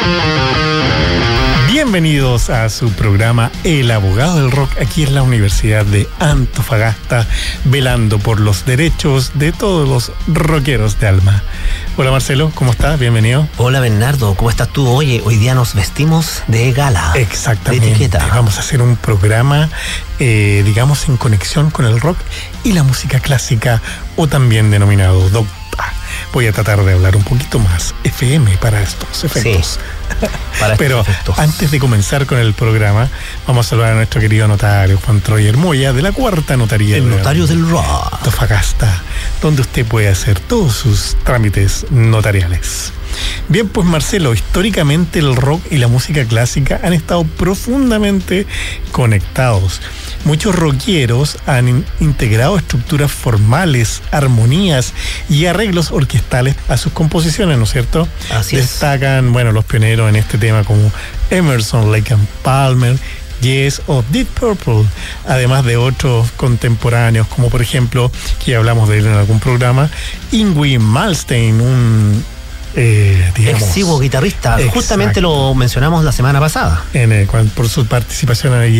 Bienvenidos a su programa El Abogado del Rock, aquí en la Universidad de Antofagasta, velando por los derechos de todos los rockeros de alma. Hola Marcelo, ¿cómo estás? Bienvenido. Hola Bernardo, ¿cómo estás tú? Oye, hoy día nos vestimos de gala. Exactamente. De etiqueta. Vamos a hacer un programa, digamos, en conexión con el rock y la música clásica, o también denominado Docta. Voy a tratar de hablar un poquito más FM para estos efectos. Sí, para Pero estos efectos. Antes de comenzar con el programa, vamos a saludar a nuestro querido notario Juan Troyer Moya, de la Cuarta Notaría El notario del rock. Antofagasta, donde usted puede hacer todos sus trámites notariales. Bien, pues Marcelo, históricamente el rock y la música clásica han estado profundamente conectados. Muchos rockeros han integrado estructuras formales, armonías y arreglos orquestales a sus composiciones, ¿no es cierto? Así es. Destacan, bueno, los pioneros en este tema como Emerson, Lake and Palmer, Yes o Deep Purple, además de otros contemporáneos, como por ejemplo, que ya hablamos de él en algún programa, Yngwie Malmsteen, un exiguo guitarrista. Exacto. Justamente lo mencionamos la semana pasada. Por su participación ahí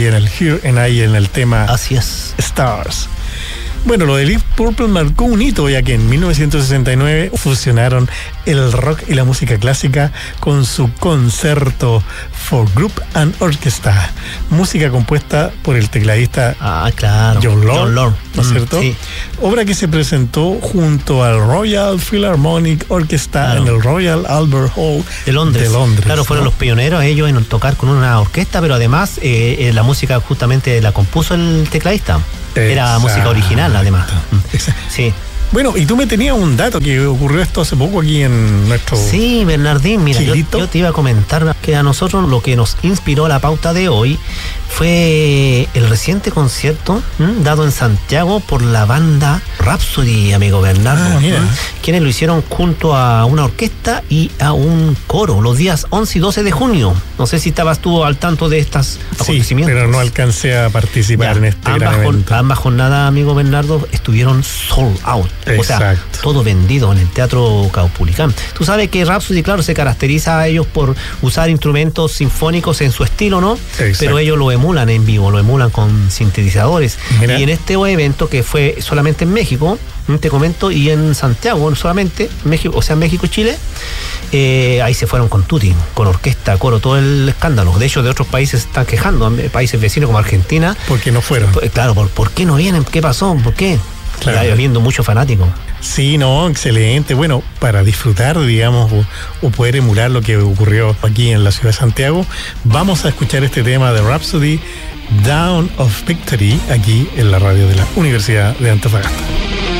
en el tema Así es. Stars. Bueno, lo de Deep Purple marcó un hito, ya que en 1969 fusionaron el rock y la música clásica con su concierto for Group and Orchestra, música compuesta por el tecladista claro. John Lord, ¿no es cierto? Sí. Obra que se presentó junto al Royal Philharmonic Orchestra, claro, en el Royal Albert Hall de Londres. Claro, fueron, ¿no?, los pioneros ellos en tocar con una orquesta, pero además la música justamente la compuso el tecladista. Era música original, además. Sí. Bueno, y tú me tenías un dato que ocurrió esto hace poco aquí en nuestro... Sí, Bernardín, mira, yo te iba a comentar que a nosotros lo que nos inspiró la pauta de hoy fue el reciente concierto dado en Santiago por la banda Rhapsody, amigo Bernardo, quienes lo hicieron junto a una orquesta y a un coro los días 11 y 12 de junio. No sé si estabas tú al tanto de estas acontecimientos. Pero no alcancé a participar en este gran evento. Ambas jornadas, amigo Bernardo, estuvieron sold out. Exacto. O sea, todo vendido en el Teatro Caupolicán. Tú sabes que Rhapsody, claro, se caracteriza a ellos por usar instrumentos sinfónicos en su estilo, ¿no? Exacto. Pero ellos lo emulan en vivo, lo emulan con sintetizadores. Mira. Y en este evento, que fue solamente en México, te comento, y en Santiago, no solamente México, o sea, México y Chile, ahí se fueron con tutti, con orquesta, coro, todo el escándalo. De hecho, de otros países se están quejando, países vecinos como Argentina. ¿Por qué no fueron? Claro, ¿por qué no vienen? ¿Qué pasó? ¿Por qué? Claro. Hay habiendo muchos fanáticos. Sí, no, excelente. Bueno, para disfrutar, digamos, o poder emular lo que ocurrió aquí en la ciudad de Santiago, vamos a escuchar este tema de Rhapsody, Dawn of Victory, aquí en la radio de la Universidad de Antofagasta.